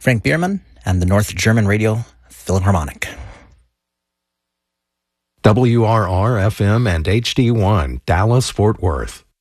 Frank Bierman and the North German Radio Philharmonic. WRR-FM and HD1, Dallas, Fort Worth.